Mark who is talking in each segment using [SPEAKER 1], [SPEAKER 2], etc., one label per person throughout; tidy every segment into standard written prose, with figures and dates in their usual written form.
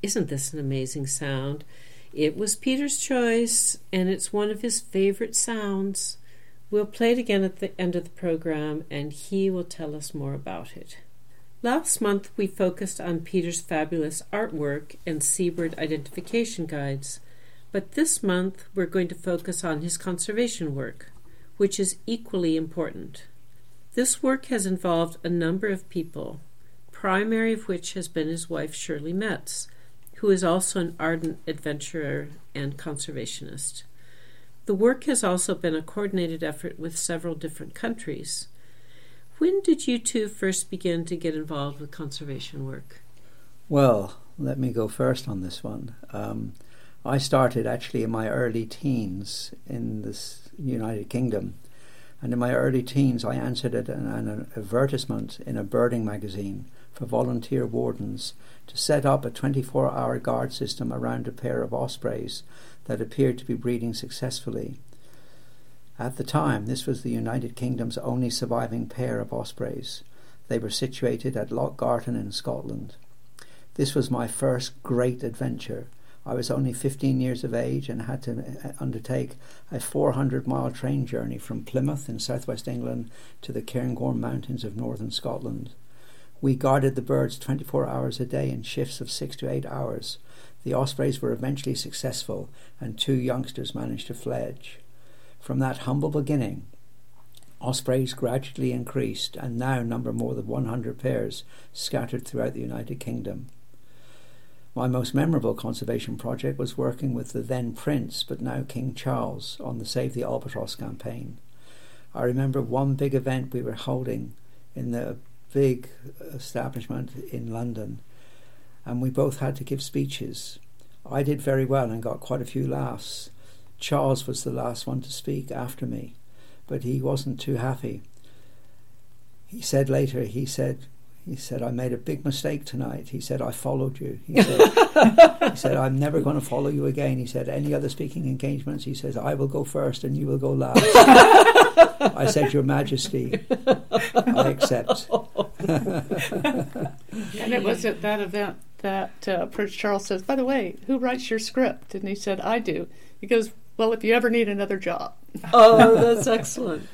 [SPEAKER 1] Isn't this an amazing sound? It was Peter's choice, and it's one of his favorite sounds. We'll play it again at the end of the program, and he will tell us more about it. Last month, we focused on Peter's fabulous artwork and seabird identification guides, but this month we're going to focus on his conservation work, which is equally important. This work has involved a number of people, primary of which has been his wife Shirley Metz, who is also an ardent adventurer and conservationist. The work has also been a coordinated effort with several different countries. When did you two first begin to get involved with conservation work?
[SPEAKER 2] Well, let me go first on this one. I started actually in my early teens in the United Kingdom. And in my early teens, I answered an advertisement in a birding magazine for volunteer wardens to set up a 24-hour guard system around a pair of ospreys that appeared to be breeding successfully. At the time, this was the United Kingdom's only surviving pair of ospreys. They were situated at Loch Garten in Scotland. This was my first great adventure. I was only 15 years of age and had to undertake a 400-mile train journey from Plymouth in southwest England to the Cairngorm Mountains of northern Scotland. We guarded the birds 24 hours a day in shifts of 6 to 8 hours. The ospreys were eventually successful, and 2 youngsters managed to fledge. From that humble beginning, ospreys gradually increased and now number more than 100 pairs scattered throughout the United Kingdom. My most memorable conservation project was working with the then Prince, but now King Charles, on the Save the Albatross campaign. I remember one big event we were holding in the big establishment in London, and we both had to give speeches. I did very well and got quite a few laughs. Charles was the last one to speak after me, but he wasn't too happy. He said later, he said, I made a big mistake tonight. He said, I followed you. He said, I'm never going to follow you again. He said, any other speaking engagements? He says, I will go first and you will go last. I said, Your Majesty, I accept.
[SPEAKER 3] And it was at that event that Prince Charles says, by the way, who writes your script? And he said, I do. He goes, well, if you ever need another job.
[SPEAKER 1] Oh, that's excellent.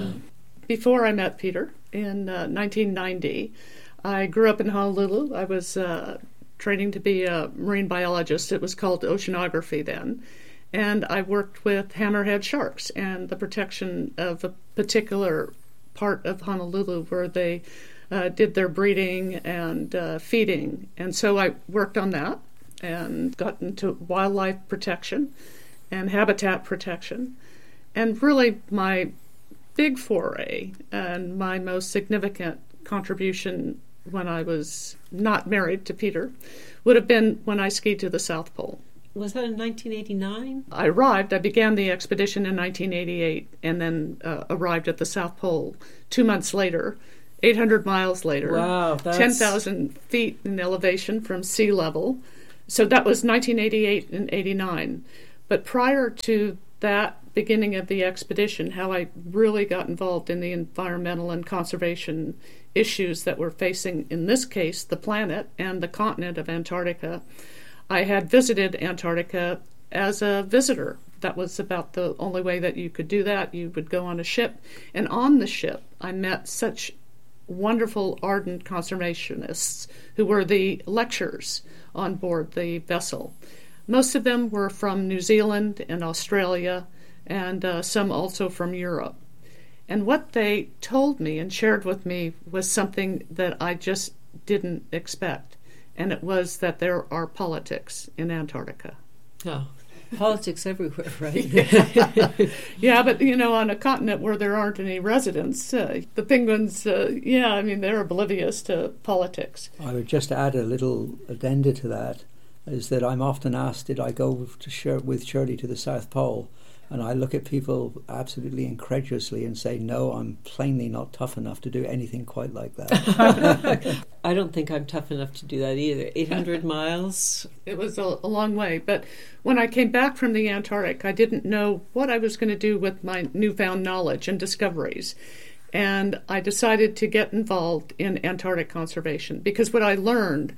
[SPEAKER 3] Before I met Peter in 1990, I grew up in Honolulu. I was training to be a marine biologist. It was called oceanography then. And I worked with hammerhead sharks and the protection of a particular part of Honolulu where they did their breeding and feeding. And so I worked on that and got into wildlife protection and habitat protection. And really my big foray and my most significant contribution when I was not married to Peter would have been when I skied to the South Pole.
[SPEAKER 1] Was that in 1989?
[SPEAKER 3] I began the expedition in 1988 and then arrived at the South Pole 2 months later, 800 miles later.
[SPEAKER 1] Wow,
[SPEAKER 3] 10,000 feet in elevation from sea level. So that was 1988 and 89. But prior to that beginning of the expedition, how I really got involved in the environmental and conservation issues that we're facing, in this case, the planet and the continent of Antarctica. I had visited Antarctica as a visitor. That was about the only way that you could do that. You would go on a ship, and on the ship I met such wonderful ardent conservationists who were the lecturers on board the vessel. Most of them were from New Zealand and Australia, and some also from Europe. And what they told me and shared with me was something that I just didn't expect, and it was that there are politics in Antarctica.
[SPEAKER 1] Oh, politics everywhere, right?
[SPEAKER 3] Yeah, but, on a continent where there aren't any residents, the penguins, they're oblivious to politics.
[SPEAKER 2] I would just add a little addenda to that, is that I'm often asked, did I go with Shirley to the South Pole? And I look at people absolutely incredulously and say, no, I'm plainly not tough enough to do anything quite like that.
[SPEAKER 1] I don't think I'm tough enough to do that either. 800 miles?
[SPEAKER 3] It was a long way. But when I came back from the Antarctic, I didn't know what I was going to do with my newfound knowledge and discoveries. And I decided to get involved in Antarctic conservation because what I learned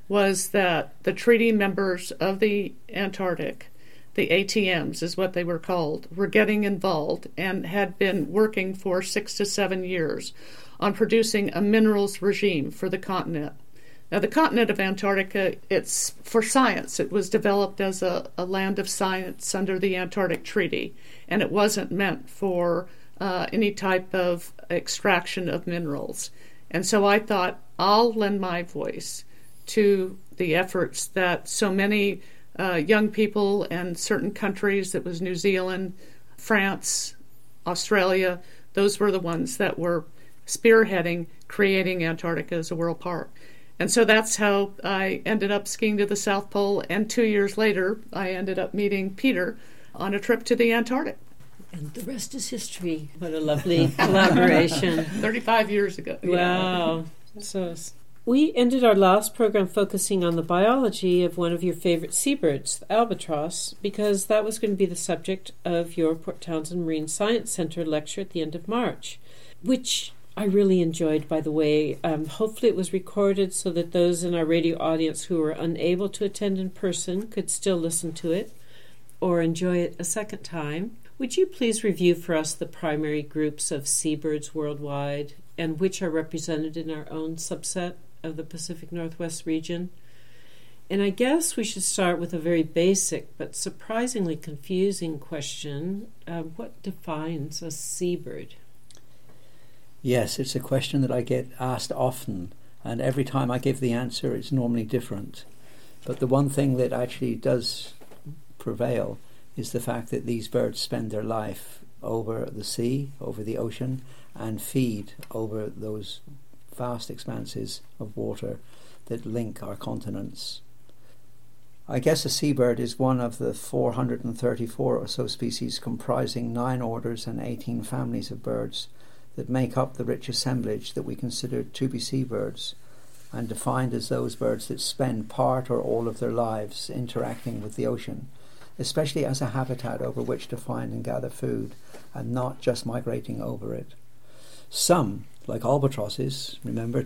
[SPEAKER 3] was that the treaty members of the Antarctic, the ATMs is what they were called, were getting involved and had been working for 6 to 7 years on producing a minerals regime for the continent. Now, the continent of Antarctica, it's for science. It was developed as a land of science under the Antarctic Treaty, and it wasn't meant for any type of extraction of minerals. And so I thought, I'll lend my voice to the efforts that so many young people and certain countries, that was New Zealand, France, Australia, those were the ones that were spearheading creating Antarctica as a world park. And so that's how I ended up skiing to the South Pole, and 2 years later, I ended up meeting Peter on a trip to the Antarctic.
[SPEAKER 1] And the rest is history. What a lovely collaboration.
[SPEAKER 3] 35 years ago.
[SPEAKER 1] Wow. So we ended our last program focusing on the biology of one of your favorite seabirds, the albatross, because that was going to be the subject of your Port Townsend Marine Science Center lecture at the end of March, which I really enjoyed, by the way. Hopefully it was recorded so that those in our radio audience who were unable to attend in person could still listen to it or enjoy it a second time. Would you please review for us the primary groups of seabirds worldwide and which are represented in our own subset of the Pacific Northwest region? And I guess we should start with a very basic but surprisingly confusing question. What defines a seabird?
[SPEAKER 2] Yes, it's a question that I get asked often, and every time I give the answer, it's normally different. But the one thing that actually does prevail is the fact that these birds spend their life over the sea, over the ocean, and feed over those vast expanses of water that link our continents. I guess a seabird is one of the 434 or so species comprising 9 orders and 18 families of birds that make up the rich assemblage that we consider to be seabirds, and defined as those birds that spend part or all of their lives interacting with the ocean, especially as a habitat over which to find and gather food, and not just migrating over it. Some, like albatrosses, remember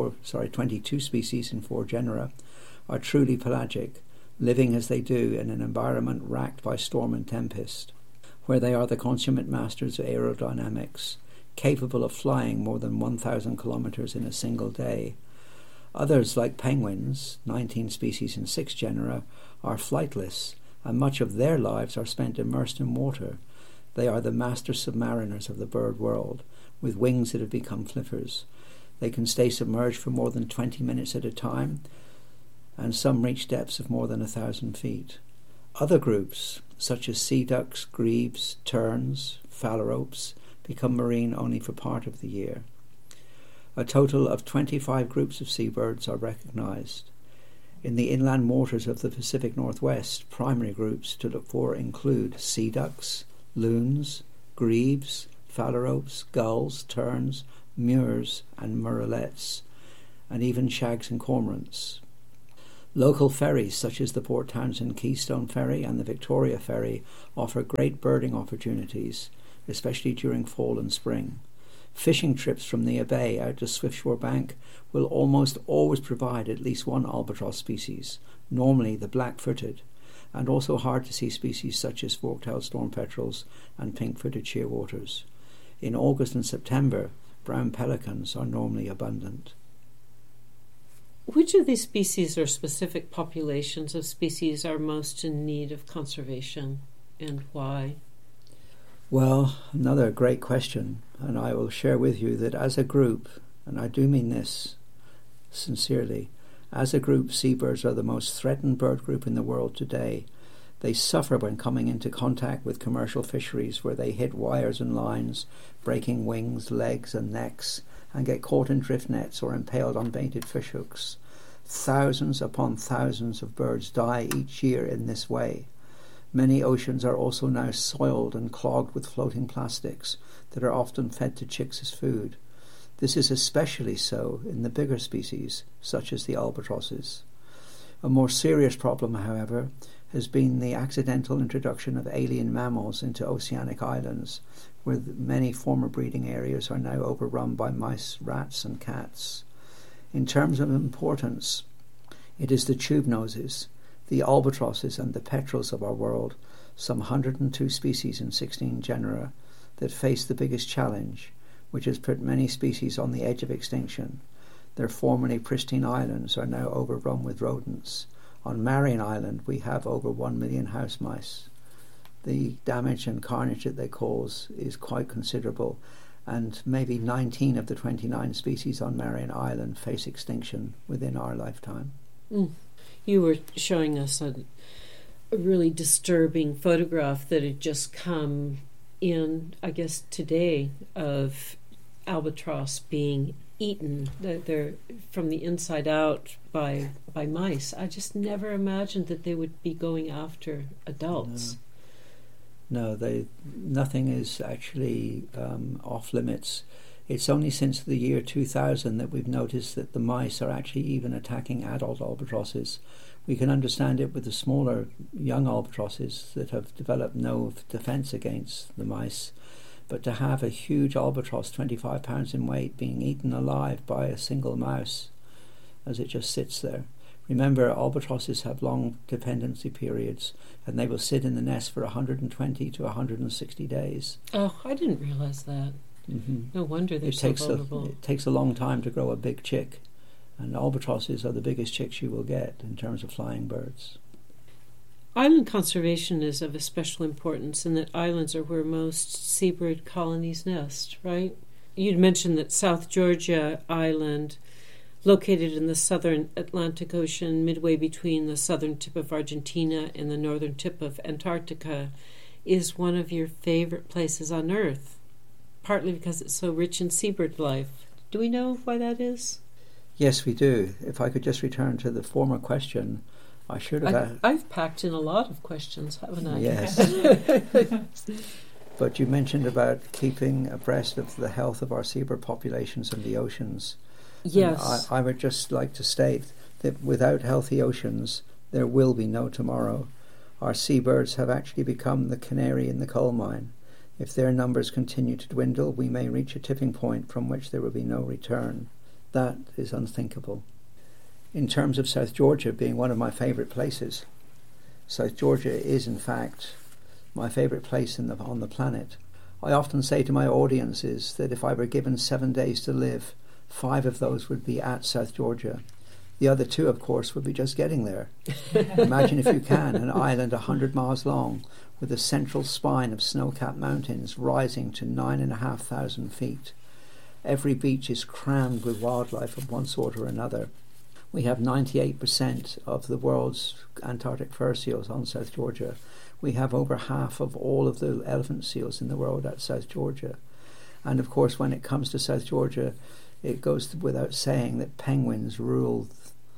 [SPEAKER 2] 22 species in 4 genera, are truly pelagic, living as they do in an environment racked by storm and tempest, where they are the consummate masters of aerodynamics, capable of flying more than 1,000 kilometers in a single day. Others, like penguins, 19 species in 6 genera, are flightless, and much of their lives are spent immersed in water. They are the master submariners of the bird world, with wings that have become flippers. They can stay submerged for more than 20 minutes at a time, and some reach depths of more than 1,000 feet. Other groups, such as sea ducks, grebes, terns, phalaropes, become marine only for part of the year. A total of 25 groups of seabirds are recognized. In the inland waters of the Pacific Northwest, primary groups to look for include sea ducks, loons, grebes, phalaropes, gulls, terns, murres and murrelets, and even shags and cormorants. Local ferries such as the Port Townsend Keystone Ferry and the Victoria Ferry offer great birding opportunities, especially during fall and spring. Fishing trips from near bay out to Swiftsure Bank will almost always provide at least one albatross species, normally the black-footed, and also hard-to-see species such as fork-tailed storm petrels and pink-footed shearwaters. In August and September, brown pelicans are normally abundant.
[SPEAKER 1] Which of these species or specific populations of species are most in need of conservation, and why?
[SPEAKER 2] Well, another great question, and I will share with you that as a group, and I do mean this sincerely, as a group, seabirds are the most threatened bird group in the world today. They suffer when coming into contact with commercial fisheries where they hit wires and lines, breaking wings, legs and necks, and get caught in drift nets or impaled on baited fishhooks. Thousands upon thousands of birds die each year in this way. Many oceans are also now soiled and clogged with floating plastics that are often fed to chicks as food. This is especially so in the bigger species, such as the albatrosses. A more serious problem, however, has been the accidental introduction of alien mammals into oceanic islands, where many former breeding areas are now overrun by mice, rats and cats. In terms of importance, It is the tube noses, the albatrosses and the petrels of our world, some 102 species in 16 genera, that face the biggest challenge, which has put many species on the edge of extinction. Their formerly pristine islands are now overrun with rodents. On Marion Island we have over 1 million house mice. The damage and carnage that they cause is quite considerable, and maybe 19 of the 29 species on Marion Island face extinction within our lifetime.
[SPEAKER 1] You were showing us a really disturbing photograph that had just come in, I guess today, of albatross being eaten. They're from the inside out by mice. I just never imagined that they would be going after adults.
[SPEAKER 2] No, nothing is actually off limits. It's only since the year 2000 that we've noticed that the mice are actually even attacking adult albatrosses. We can understand it with the smaller young albatrosses that have developed no defence against the mice, but to have a huge albatross, 25 pounds in weight, being eaten alive by a single mouse as it just sits there. Remember, albatrosses have long dependency periods, and they will sit in the nest for 120 to 160 days.
[SPEAKER 1] Oh, I didn't realize that.
[SPEAKER 2] Mm-hmm.
[SPEAKER 1] No wonder they're so vulnerable.
[SPEAKER 2] It takes a long time to grow a big chick, and albatrosses are the biggest chicks you will get in terms of flying birds.
[SPEAKER 1] Island conservation is of a special importance in that islands are where most seabird colonies nest, right? You'd mentioned that South Georgia Island, located in the southern Atlantic Ocean, midway between the southern tip of Argentina and the northern tip of Antarctica, is one of your favorite places on Earth, partly because it's so rich in seabird life. Do we know why that is?
[SPEAKER 2] Yes, we do. If I could just return to the former question, I should have...
[SPEAKER 1] I've packed in a lot of questions, haven't I?
[SPEAKER 2] Yes. But you mentioned about keeping abreast of the health of our seabird populations in the oceans.
[SPEAKER 1] Yes.
[SPEAKER 2] I would just like to state that without healthy oceans, there will be no tomorrow. Our seabirds have actually become the canary in the coal mine. If their numbers continue to dwindle, we may reach a tipping point from which there will be no return. That is unthinkable. In terms of South Georgia being one of my favourite places, South Georgia is in fact my favourite place on the planet. I often say to my audiences that if I were given 7 days to live, 5 of those would be at South Georgia. The other 2, of course, would be just getting there. Imagine, if you can, an island 100 miles long with a central spine of snow-capped mountains rising to 9,500 feet. Every beach is crammed with wildlife of one sort or another. We have 98% of the world's Antarctic fur seals on South Georgia. We have over half of all of the elephant seals in the world at South Georgia. And of course, when it comes to South Georgia, it goes without saying that penguins rule.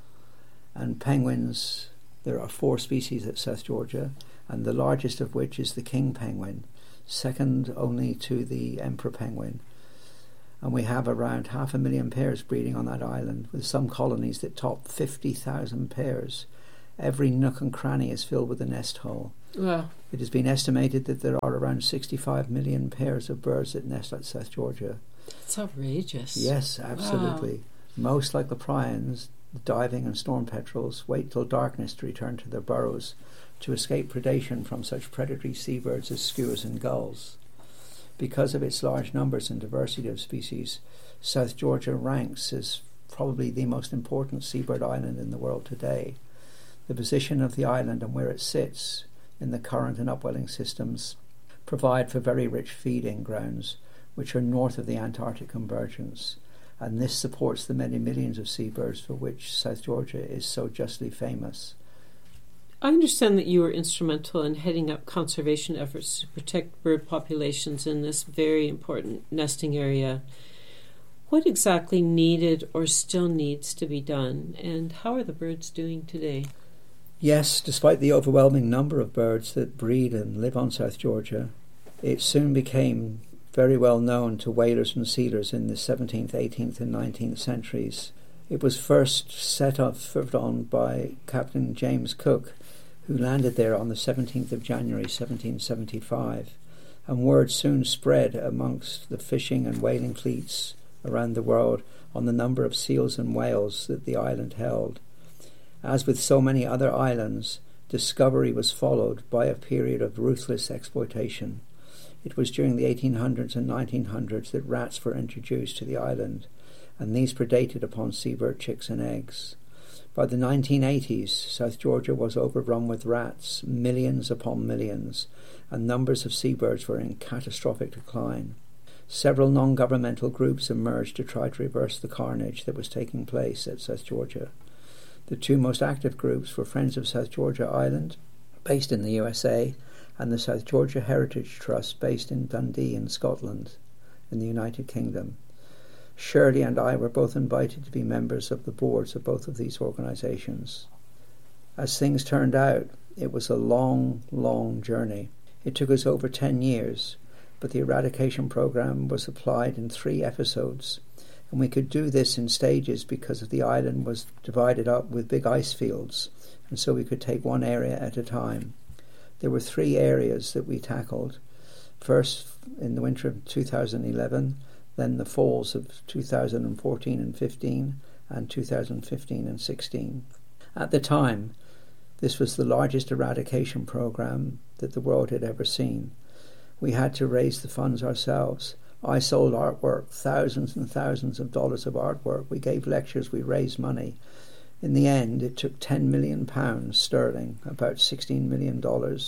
[SPEAKER 2] And penguins, there are 4 species at South Georgia, and the largest of which is the king penguin, second only to the emperor penguin. And we have around 500,000 pairs breeding on that island, with some colonies that top 50,000 pairs. Every nook and cranny is filled with a nest hole.
[SPEAKER 1] Wow.
[SPEAKER 2] It has been estimated that there are around 65 million pairs of birds that nest at South Georgia.
[SPEAKER 1] That's outrageous.
[SPEAKER 2] Yes, absolutely. Wow. Most, like the prions, the diving and storm petrels, wait till darkness to return to their burrows to escape predation from such predatory seabirds as skuas and gulls. Because of its large numbers and diversity of species, South Georgia ranks as probably the most important seabird island in the world today. The position of the island and where it sits in the current and upwelling systems provide for very rich feeding grounds, which are north of the Antarctic convergence, and this supports the many millions of seabirds for which South Georgia is so justly famous.
[SPEAKER 1] I understand that you were instrumental in heading up conservation efforts to protect bird populations in this very important nesting area. What exactly needed or still needs to be done, and how are the birds doing today?
[SPEAKER 2] Yes, despite the overwhelming number of birds that breed and live on South Georgia, it soon became very well known to whalers and sealers in the 17th, 18th and 19th centuries. It was first set on by Captain James Cook, who landed there on the 17th of January 1775, and word soon spread amongst the fishing and whaling fleets around the world on the number of seals and whales that the island held. As with so many other islands, discovery was followed by a period of ruthless exploitation. It was during the 1800s and 1900s that rats were introduced to the island, and these predated upon seabird chicks and eggs. By the 1980s, South Georgia was overrun with rats, millions upon millions, and numbers of seabirds were in catastrophic decline. Several non-governmental groups emerged to try to reverse the carnage that was taking place at South Georgia. The two most active groups were Friends of South Georgia Island, based in the USA, and the South Georgia Heritage Trust, based in Dundee in Scotland, in the United Kingdom. Shirley and I were both invited to be members of the boards of both of these organisations. As things turned out, it was a long, long journey. It took us over 10 years, but the eradication programme was applied in 3 episodes, and we could do this in stages because the island was divided up with big ice fields, and so we could take one area at a time. There were 3 areas that we tackled. First, in the winter of 2011, then the falls of 2014 and 15, and 2015 and 16. At the time, this was the largest eradication program that the world had ever seen. We had to raise the funds ourselves. I sold artwork, thousands and thousands of dollars of artwork. We gave lectures, we raised money. In the end, it took £10 million sterling, about $16 million,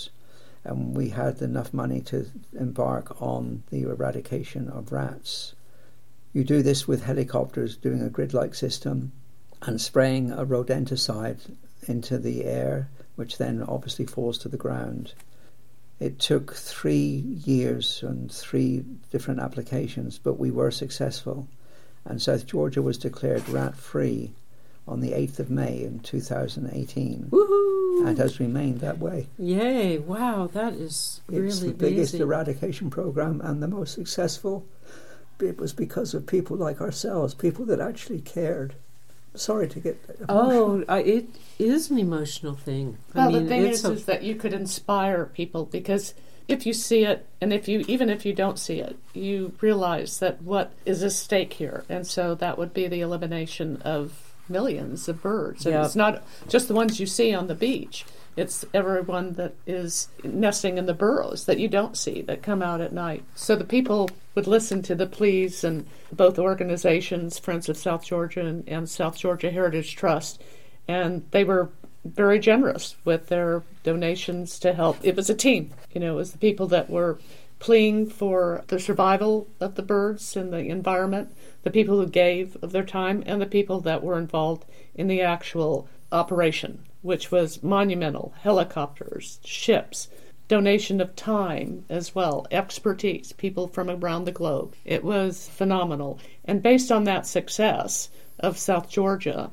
[SPEAKER 2] and we had enough money to embark on the eradication of rats. You do this with helicopters doing a grid-like system and spraying a rodenticide into the air, which then obviously falls to the ground. It took 3 years and 3 different applications, but we were successful, and South Georgia was declared rat-free on the 8th of May in 2018.
[SPEAKER 1] Woohoo!
[SPEAKER 2] And has remained that way.
[SPEAKER 1] Yay! Wow, that is really
[SPEAKER 2] It's the
[SPEAKER 1] amazing.
[SPEAKER 2] biggest eradication program and the most successful. It was because of people like ourselves, people that actually cared. Sorry to get emotional.
[SPEAKER 1] It is an emotional thing.
[SPEAKER 3] Well, the thing is that you could inspire people, because if you see it, and even if you don't see it, you realize that what is at stake here, and so that would be the elimination of millions of birds. And it's not just the ones you see on the beach. It's everyone that is nesting in the burrows that you don't see, that come out at night. So the people would listen to the pleas, and both organizations, Friends of South Georgia and South Georgia Heritage Trust, and they were very generous with their donations to help. It was a team. It was the people that were pleading for the survival of the birds and the environment, the people who gave of their time, and the people that were involved in the actual operation, which was monumental. Helicopters, ships, donation of time as well, expertise, people from around the globe. It was phenomenal. And based on that success of South Georgia,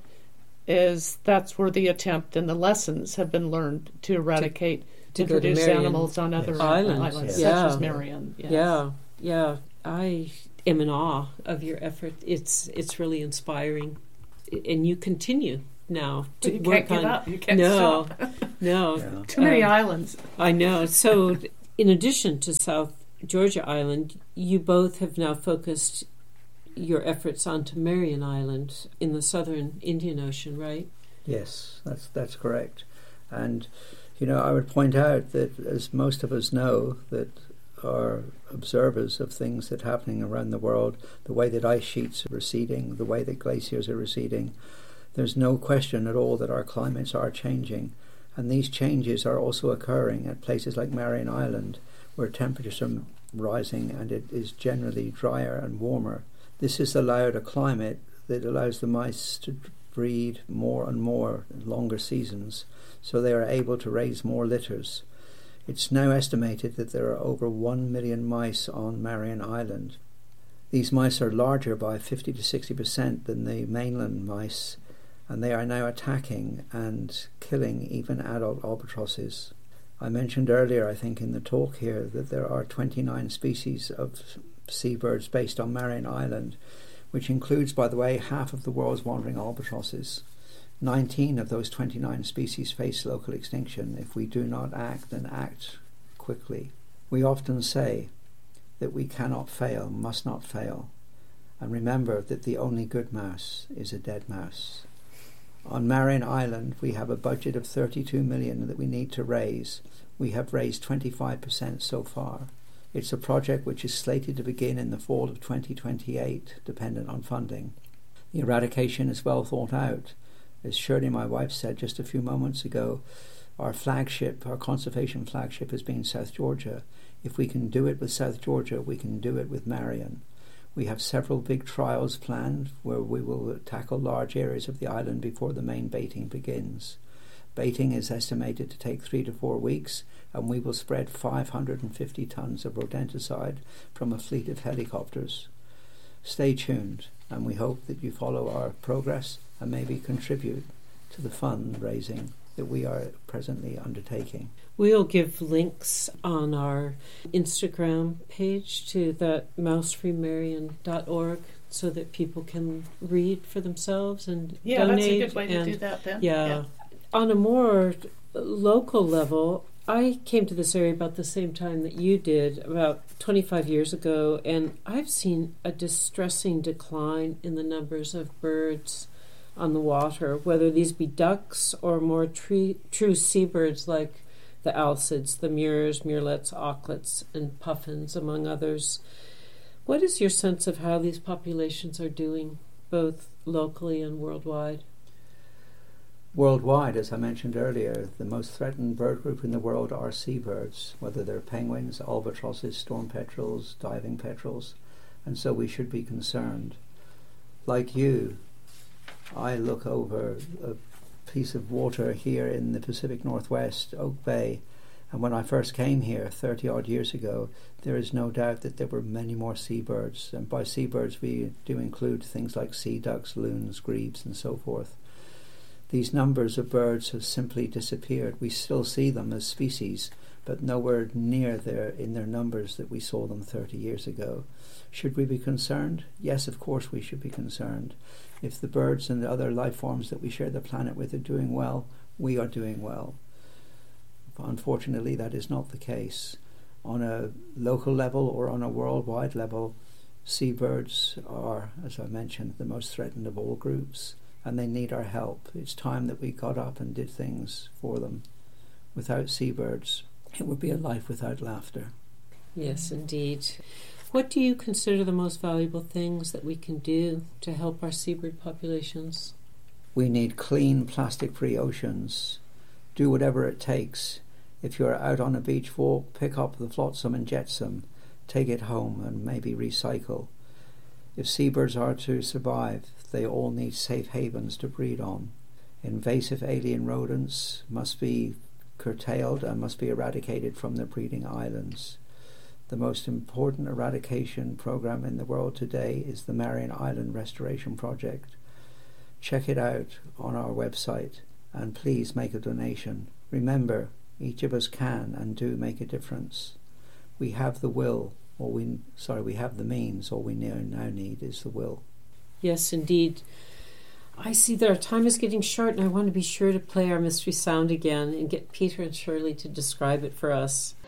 [SPEAKER 3] that's where the attempt and the lessons have been learned to eradicate, to introduce animals on other islands, such as Marion. Yes.
[SPEAKER 1] Yeah. I am in awe of your effort. It's really inspiring. And you continue now to
[SPEAKER 3] you
[SPEAKER 1] work
[SPEAKER 3] can't
[SPEAKER 1] on.
[SPEAKER 3] Give up. You can't stop.
[SPEAKER 1] No.
[SPEAKER 2] Yeah.
[SPEAKER 3] Too many islands.
[SPEAKER 1] I know. So, in addition to South Georgia Island, you both have now focused your efforts onto Marion Island in the southern Indian Ocean, right?
[SPEAKER 2] Yes, that's correct. And I would point out that, as most of us know, that are observers of things that are happening around the world, the way that ice sheets are receding, the way that glaciers are receding, there's no question at all that our climates are changing. And these changes are also occurring at places like Marion Island, where temperatures are rising and it is generally drier and warmer. This has allowed a climate that allows the mice to breed more and more longer seasons, so they are able to raise more litters. It's now estimated that there are over 1 million mice on Marion Island. These mice are larger by 50 to 60% than the mainland mice, and they are now attacking and killing even adult albatrosses. I mentioned earlier, I think in the talk here, that there are 29 species of seabirds based on Marion Island, which includes, by the way, half of the world's wandering albatrosses. 19 of those 29 species face local extinction if we do not act, and act quickly. We often say that we cannot fail, must not fail, and remember that the only good mouse is a dead mouse. On Marion Island, we have a budget of 32 million that we need to raise. We have raised 25% so far. It's a project which is slated to begin in the fall of 2028, dependent on funding. The eradication is well thought out. As Shirley, my wife, said just a few moments ago, our conservation flagship has been South Georgia. If we can do it with South Georgia, we can do it with Marion. We have several big trials planned where we will tackle large areas of the island before the main baiting begins. Baiting is estimated to take 3 to 4 weeks, and we will spread 550 tons of rodenticide from a fleet of helicopters. Stay tuned, and we hope that you follow our progress and maybe contribute to the fundraising that we are presently undertaking.
[SPEAKER 1] We'll give links on our Instagram page to that mousefreemarion.org so that people can read for themselves and donate.
[SPEAKER 3] Yeah, that's a good way to do that then.
[SPEAKER 1] Yeah. On a more local level, I came to this area about the same time that you did, about 25 years ago, and I've seen a distressing decline in the numbers of birds on the water, whether these be ducks or more true seabirds like the alcids, the murres, murrelets, auklets, and puffins, among others. What is your sense of how these populations are doing, both locally and worldwide?
[SPEAKER 2] Worldwide, as I mentioned earlier, the most threatened bird group in the world are seabirds, whether they're penguins, albatrosses, storm petrels, diving petrels, and so we should be concerned. Like you, I look over a piece of water here in the Pacific Northwest, Oak Bay, and when I first came here 30-odd years ago, there is no doubt that there were many more seabirds, and by seabirds we do include things like sea ducks, loons, grebes, and so forth. These numbers of birds have simply disappeared. We still see them as species, but nowhere near in their numbers that we saw them 30 years ago. Should we be concerned? Yes, of course we should be concerned. If the birds and the other life forms that we share the planet with are doing well, we are doing well. Unfortunately, that is not the case. On a local level or on a worldwide level, seabirds are, as I mentioned, the most threatened of all groups, and they need our help. It's time that we got up and did things for them. Without seabirds, it would be a life without laughter.
[SPEAKER 1] Yes, indeed. What do you consider the most valuable things that we can do to help our seabird populations?
[SPEAKER 2] We need clean, plastic-free oceans. Do whatever it takes. If you're out on a beach walk, pick up the flotsam and jetsam, take it home and maybe recycle. If seabirds are to survive, they all need safe havens to breed on. Invasive alien rodents must be curtailed and must be eradicated from the breeding islands. The most important eradication program in the world today is the Marion Island Restoration Project. Check it out on our website and please make a donation. Remember, each of us can and do make a difference. We have the will, we have the means. All we now need is the will.
[SPEAKER 1] Yes, indeed. I see that our time is getting short, and I want to be sure to play our mystery sound again and get Peter and Shirley to describe it for us.